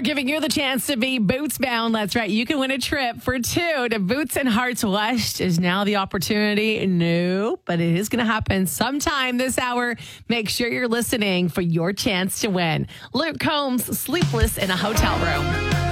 are giving you the chance to be Boots bound. That's right. You can win a trip for two to Boots and Hearts West. Is now the opportunity? No, but it is going to happen sometime this hour. Make sure you're listening for your chance to win. Luke Combs, Sleepless in a Hotel Room.